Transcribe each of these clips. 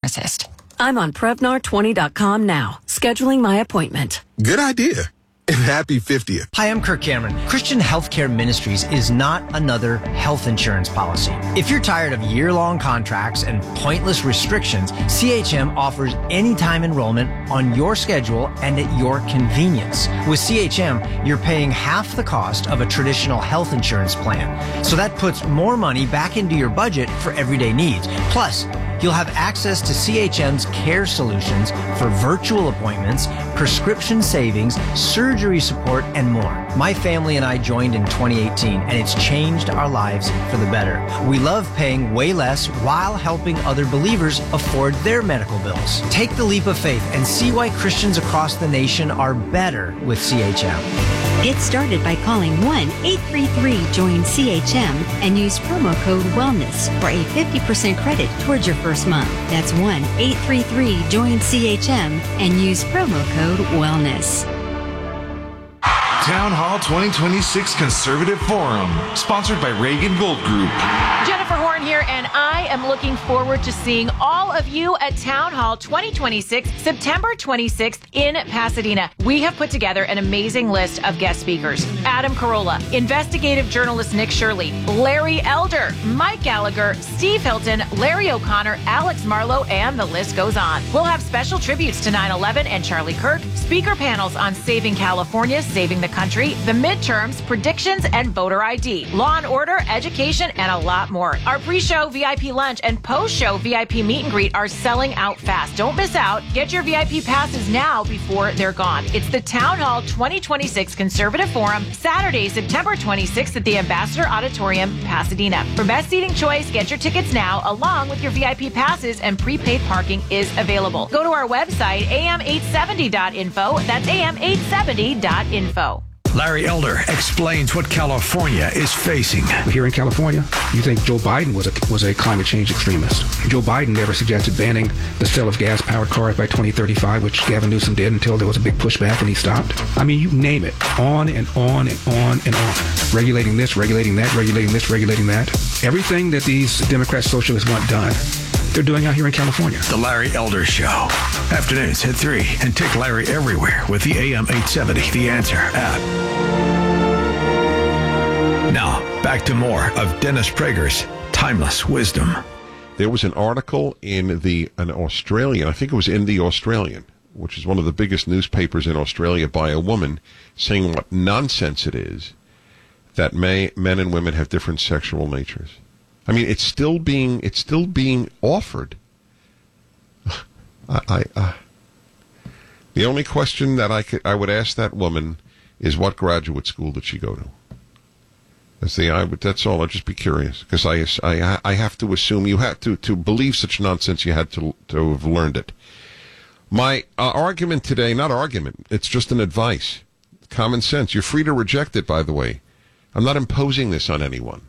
pharmacist. I'm on Prevnar20.com now, scheduling my appointment. Good idea. And happy 50th. Hi, I'm Kirk Cameron. Christian Healthcare Ministries is not another health insurance policy. If you're tired of year-long contracts and pointless restrictions, CHM offers anytime enrollment on your schedule and at your convenience. With CHM, you're paying half the cost of a traditional health insurance plan. So that puts more money back into your budget for everyday needs. Plus, you'll have access to CHM's care solutions for virtual appointments, prescription savings, surgery support, and more. My family and I joined in 2018, and it's changed our lives for the better. We love paying way less while helping other believers afford their medical bills. Take the leap of faith and see why Christians across the nation are better with CHM. Get started by calling 1-833-JOIN-CHM and use promo code WELLNESS for a 50% credit towards your first month. That's 1-833-JOIN-CHM and use promo code WELLNESS. Town Hall 2026 Conservative Forum, sponsored by Reagan Gold Group. Jennifer Horn here, and I am looking forward to seeing all of you at Town Hall 2026, September 26th in Pasadena. We have put together an amazing list of guest speakers. Adam Carolla, investigative journalist Nick Shirley, Larry Elder, Mike Gallagher, Steve Hilton, Larry O'Connor, Alex Marlowe, and the list goes on. We'll have special tributes to 9/11 and Charlie Kirk, speaker panels on saving California, saving the country, the midterms, predictions, and voter ID, law and order, education, and a lot more. Our pre-show VIP lunch and post-show VIP meet and greet are selling out fast. Don't miss out. Get your VIP passes now before they're gone. It's the Town Hall 2026 Conservative Forum, Saturday, September 26th at the Ambassador Auditorium, Pasadena. For best seating choice, get your tickets now, along with your VIP passes, and prepaid parking is available. Go to our website, am870.info. That's am870.info. Larry Elder explains what California is facing. Here in California, you think Joe Biden was a climate change extremist. Joe Biden never suggested banning the sale of gas-powered cars by 2035, which Gavin Newsom did until there was a big pushback and he stopped. I mean, you name it. On and on and on and on. Regulating this, regulating that, regulating this, regulating that. Everything that these Democrat socialists want done, they're doing out here in California. The Larry Elder Show. Afternoons at 3. And take Larry everywhere with the AM 870 The Answer app. Now, back to more of Dennis Prager's Timeless Wisdom. There was an article in an Australian, I think it was in The Australian, which is one of the biggest newspapers in Australia, by a woman saying what nonsense it is that men and women have different sexual natures. I mean, it's still being offered. The only question that I would ask that woman is, what graduate school did she go to? That's all. I'd just be curious, because I have to assume you had to believe such nonsense. You had to have learned it. My argument today, not argument, it's just an advice, common sense. You're free to reject it, by the way. I'm not imposing this on anyone.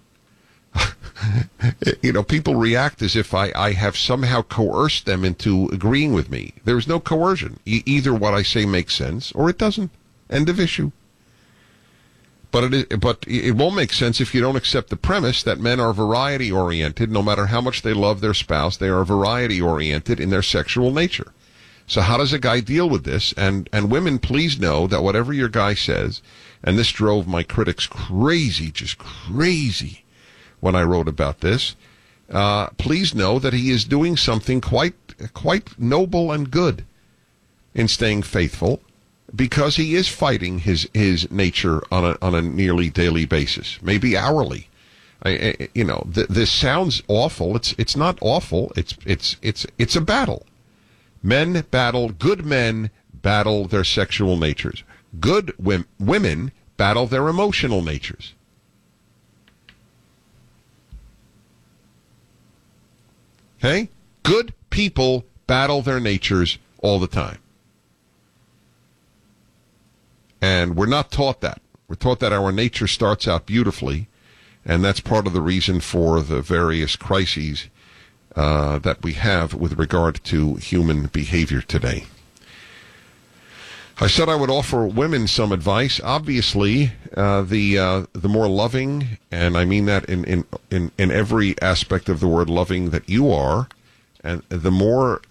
You know, people react as if I have somehow coerced them into agreeing with me. There's no coercion. Either what I say makes sense or it doesn't. End of issue. But it won't make sense if you don't accept the premise that men are variety-oriented. No matter how much they love their spouse, they are variety-oriented in their sexual nature. So how does a guy deal with this? And women, please know that whatever your guy says, and this drove my critics crazy, just crazy, when I wrote about this, please know that he is doing something quite noble and good in staying faithful, because he is fighting his nature on a nearly daily basis, maybe hourly. This sounds awful. It's not awful. It's a battle. Good men battle their sexual natures. Good women battle their emotional natures. Okay? Good people battle their natures all the time. And we're not taught that. We're taught that our nature starts out beautifully, and that's part of the reason for the various crises that we have with regard to human behavior today. I said I would offer women some advice. Obviously, the more loving, and I mean that in every aspect of the word loving, that you are, and the more